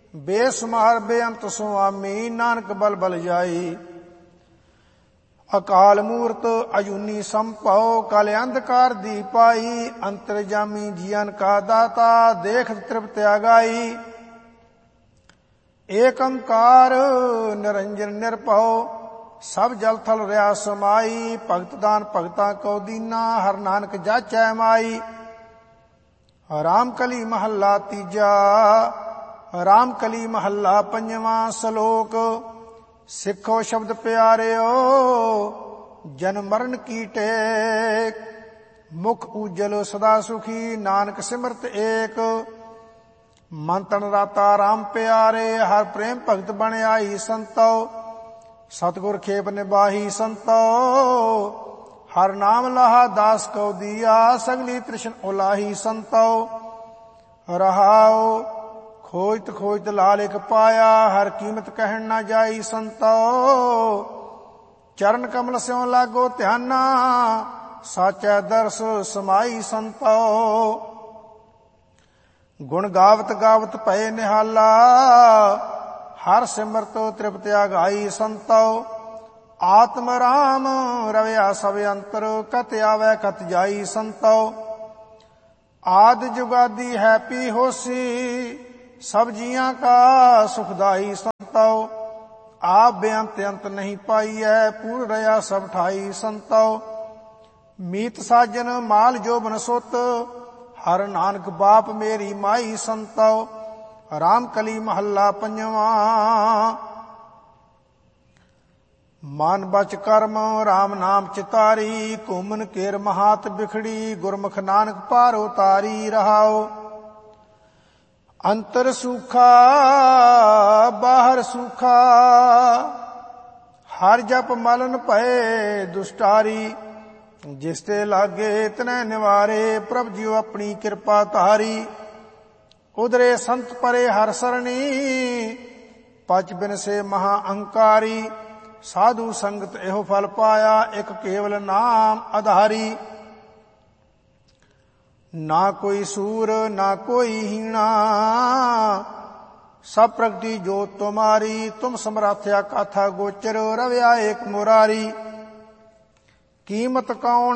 ਬੇਸੁਮਾਰ ਬੇਅੰਤ ਸੁਆਮੀ, ਨਾਨਕ ਬਲ ਬਲ ਜਾਈ। ਅਕਾਲ ਮੂਰਤ ਅਜੂਨੀ ਸੰਭਉ, ਕਲ ਅੰਧਕਾਰ ਦੀ ਪਾਈ। ਅੰਤਰਜਾਮੀ ਜੀਵਨ ਕਾ ਦਾਤਾ, ਦੇਖਤ ਤ੍ਰਿਪਤ ਆਗਾਈ। ਏਕ ਓੰਕਾਰ ਨਿਰੰਜਨ ਨਿਰਭਉ, ਸਭ ਜਲ ਥਲ ਰਿਆ ਸਮਾਈ। ਭਗਤ ਦਾਨ ਭਗਤਾਂ ਕਉ ਦੀਨਾ, ਹਰ ਨਾਨਕ ਜਾਚੈ ਮਾਈ। ਰਾਮ ਕਲੀ ਮਹੱਲਾ ਤੀਜਾ। ਰਾਮ ਕਲੀ ਮਹੱਲਾ ਪੰਜਵਾਂ। ਸ਼ਲੋਕ। ਸਿੱਖੋ ਸ਼ਬਦ ਪਿਆਰਿਓ, ਜਨਮ ਮਰਨ ਕੀ ਟੇਕ। ਮੁਖ ਉਜਲ ਸਦਾ ਸੁਖੀ, ਨਾਨਕ ਸਿਮਰਤ ਏਕ। ਮਨ ਤਨ ਰਾਤਾ ਰਾਮ ਪਿਆਰੇ, ਹਰ ਪ੍ਰੇਮ ਭਗਤ ਬਣ ਆਈ ਸੰਤੋ। ਸਤਿਗੁਰ ਖੇਪ ਨਿਬਾਹੀ ਸੰਤੋ, ਹਰ ਨਾਮ ਲਾਹਾ ਦਾਸ ਕਉ ਦੀਆ। ਸਗਲੀ ਤ੍ਰਿਸ਼ਨ ਉਲਾਹੀ ਸੰਤੋ। ਰਹਾਉ। ਖੋਜਤ ਖੋਜਤ ਲਾਲ ਇਕ ਪਾਇਆ, ਹਰ ਕੀਮਤ ਕਹਿਣ ਨਾ ਜਾਈ ਸੰਤੋ। ਚਰਨ ਕਮਲ ਸਿਉ ਲਾਗੋ ਧਿਆਨਾ, ਸਾਚੈ ਦਰਸ ਸਮਾਈ ਸੰਤੋ। ਗੁਣ ਗਾਵਤ ਗਾਵਤ ਭਏ ਨਿਹਾਲਾ, ਹਰ ਸਿਮਰਤ ਤ੍ਰਿਪਤ ਆਗਾਈ ਸੰਤੋ। ਆਤਮ ਰਾਮ ਰਵਿਆ ਸਭ ਅੰਤਰ, ਕਤ ਆਵੈ ਕਤ ਜਾਈ ਸੰਤੋ। ਆਦ ਜੁਗਾਦੀ ਹੈ ਪੀ ਹੋਸੀ, ਸਭ ਜੀਆਂ ਕਾ ਸੁਖਦਾਈ ਸੰਤੋ। ਆਪ ਬੇਅੰਤ ਅੰਤ ਨਹੀਂ ਪਾਈਐ, ਪੂਰ ਰਿਆ ਸਭ ਠਾਈ ਸੰਤੋ। ਮੀਤ ਸਾਜਨ ਮਾਲ ਜੋਬਨ ਸੁਤ, ਹਰ ਨਾਨਕ ਬਾਪ ਮੇਰੀ ਮਾਈ ਸੰਤੋ। ਰਾਮ ਕਲੀ ਮਹੱਲਾ ਪੰਜਵਾਂ। ਮਨ ਬਚ ਕਰਮ ਰਾਮ ਨਾਮ ਚਿਤਾਰੀ, ਘੁੰਮਨ ਕੇਰ ਮਹਾਤ ਬਿਖੜੀ। ਗੁਰਮੁਖ ਨਾਨਕ ਪਾਰ ਉਤਾਰੀ। ਰਹਾਉ। ਅੰਤਰ ਸੂਖਾ ਬਾਹਰ ਸੂਖਾ, ਹਰ ਜਪ ਮਲਨ ਭਏ ਦੁਸ਼ਟਾਰੀ। ਜਿਸ ਤੇ ਲਾਗੇ ਤਿਨੈ ਨਿਵਾਰੇ, ਪ੍ਰਭ ਜੀਉ ਆਪਣੀ ਕਿਰਪਾ ਧਾਰੀ। ਉਦਰੇ ਸੰਤ ਪਰੇ ਹਰ ਸਰਣੀ, ਪਚ ਬਿਨਸੇ ਮਹਾ ਅਹੰਕਾਰੀ। ਸਾਧੂ ਸੰਗਤ ਇਹੋ ਫਲ ਪਾਇਆ, ਇੱਕ ਕੇਵਲ ਨਾਮ ਆਧਾਰੀ। ਨਾ ਕੋਈ ਸੂਰ ਨਾ ਕੋਈ ਹੀਣਾ, ਸਭ ਪ੍ਰਗਟੀ ਜੋਤ ਤੁਮਾਰੀ। ਤੁਮ ਸਮਰਾਥਿਆ ਕਾਥਾ ਗੋਚਰ, ਰਵਿਆ ਏਕ ਮੁਰਾਰੀ। ਕੀਮਤ ਕੌਣ